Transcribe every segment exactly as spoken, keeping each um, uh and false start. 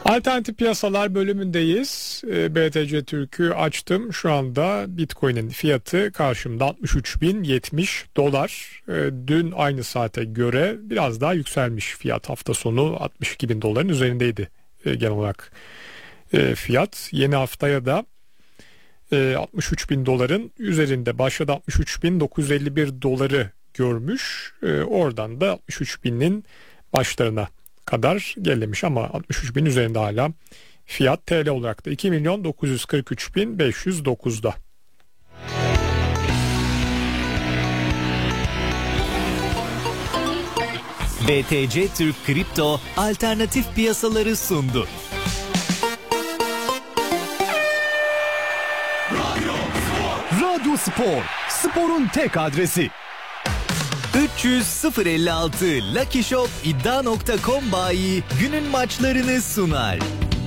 Alternatif piyasalar bölümündeyiz. E, B T C Türk'ü açtım. Şu anda Bitcoin'in fiyatı karşımda altmış üç bin yetmiş dolar. E, dün aynı saate göre biraz daha yükselmiş fiyat. Hafta sonu altmış iki bin doların üzerindeydi e, genel olarak e, fiyat. Yeni haftaya da e, altmış üç bin doların üzerinde başladı. altmış üç bin dokuz yüz elli bir doları görmüş. E, oradan da altmış üç binin başlarına kadar gerilemiş ama altmış üç bin üzerinde hala fiyat. T L olarak da iki milyon dokuz yüz kırk üç bin beş yüz dokuzda. B T C Türk Kripto alternatif piyasaları sundu. Radyo Spor, sporun tek adresi. üç yüz sıfır elli altı Lucky Shop iddia nokta com bayi günün maçlarını sunar.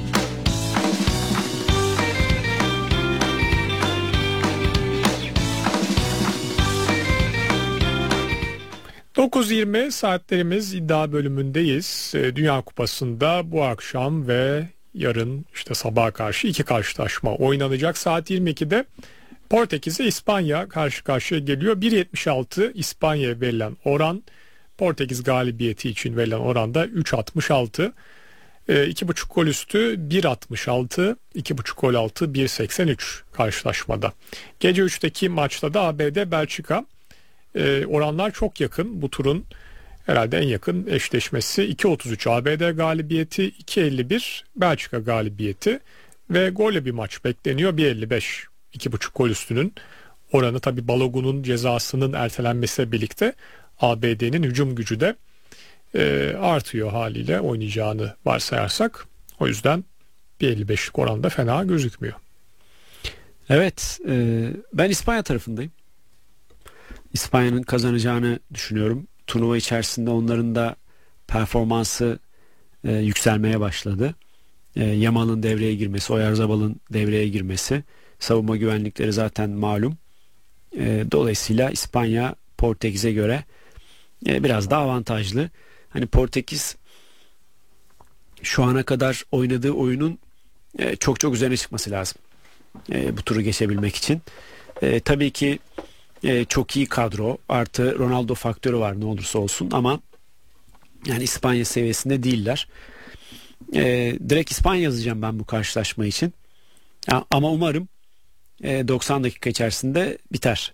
dokuz yirmi saatlerimiz iddia bölümündeyiz. Dünya Kupası'nda bu akşam ve yarın işte sabaha karşı iki karşılaşma oynanacak. Saat yirmi ikide Portekiz'e İspanya karşı karşıya geliyor. bir yetmiş altı İspanya'ya verilen oran. Portekiz galibiyeti için verilen oranda üç altmış altı. E, iki buçuk gol üstü bir altmış altı, iki buçuk gol altı bir seksen üç karşılaşmada. Gece üçteki maçta da A B D Belçika. E, oranlar çok yakın. Bu turun herhalde en yakın eşleşmesi. iki otuz üç A B D galibiyeti, iki elli bir Belçika galibiyeti ve golle bir maç bekleniyor. bir elli beş iki buçuk gol üstünün oranı. Tabi Balogun'un cezasının ertelenmesiyle birlikte A B D'nin hücum gücü de e, artıyor haliyle oynayacağını varsayarsak. O yüzden bir elli beşlik oranda fena gözükmüyor. Evet, e, ben İspanya tarafındayım. İspanya'nın kazanacağını düşünüyorum. Turnuva içerisinde onların da performansı e, yükselmeye başladı. E, Yamal'ın devreye girmesi, Oyarzabal'ın devreye girmesi, savunma güvenlikleri zaten malum. E, dolayısıyla İspanya Portekiz'e göre e, biraz daha avantajlı. Hani Portekiz şu ana kadar oynadığı oyunun e, çok çok üzerine çıkması lazım. E, bu turu geçebilmek için. E, tabii ki e, çok iyi kadro artı Ronaldo faktörü var ne olursa olsun ama yani İspanya seviyesinde değiller. E, direkt İspanya yazacağım ben bu karşılaşma için. Ya, ama umarım e, doksan dakika içerisinde biter.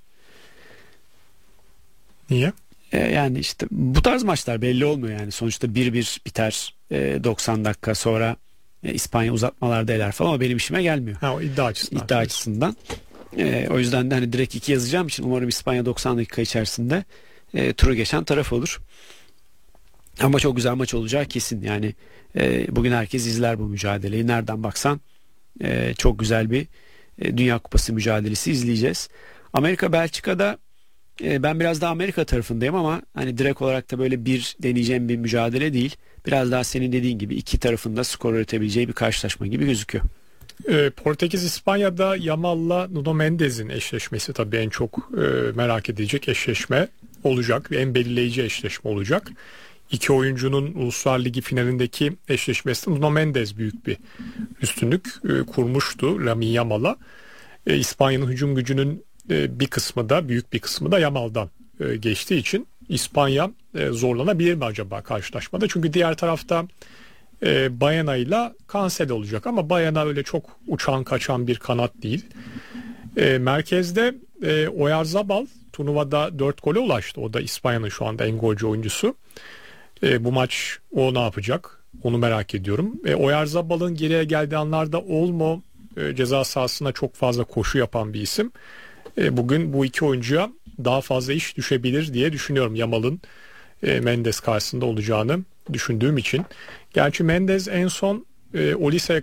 Niye? E, yani işte bu tarz maçlar belli olmuyor yani. Sonuçta bir bir biter e, doksan dakika sonra e, İspanya uzatmalarda eler falan ama benim işime gelmiyor. Ha, o iddia açısından. İddia açısından. E, o yüzden de hani direkt iki yazacağım için umarım İspanya doksan dakika içerisinde e, turu geçen taraf olur. Ama çok güzel maç olacağı kesin. Yani e, bugün herkes izler bu mücadeleyi. Nereden baksan e, çok güzel bir e, Dünya Kupası mücadelesi izleyeceğiz. Amerika Belçika'da e, ben biraz daha Amerika tarafındayım ama hani direkt olarak da böyle bir deneyeceğim bir mücadele değil. Biraz daha senin dediğin gibi iki tarafında skor üretebileceği bir karşılaşma gibi gözüküyor. E, Portekiz İspanya'da Yamal'la Nuno Mendes'in eşleşmesi tabii en çok e, merak edilecek eşleşme olacak ve en belirleyici eşleşme olacak. İki oyuncunun Uluslar Ligi finalindeki eşleşmesinde Nuno Mendes büyük bir üstünlük e, kurmuştu Lamine Yamal'a. E, İspanya'nın hücum gücünün e, bir kısmı da büyük bir kısmı da Yamal'dan e, geçtiği için İspanya e, zorlanabilir mi acaba karşılaşmada? Çünkü diğer tarafta e, Baena ile Cancelo olacak ama Baena öyle çok uçan kaçan bir kanat değil. E, merkezde e, Oyarzabal turnuvada dört gole ulaştı. O da İspanya'nın şu anda en golcü oyuncusu. E, bu maç o ne yapacak? Onu merak ediyorum. E, Oyarzabal'ın geriye geldiği anlarda Olmo e, ceza sahasına çok fazla koşu yapan bir isim. E, bugün bu iki oyuncuya daha fazla iş düşebilir diye düşünüyorum. Yamal'ın e, Mendes karşısında olacağını düşündüğüm için. Gerçi Mendes en son e, Olise'ye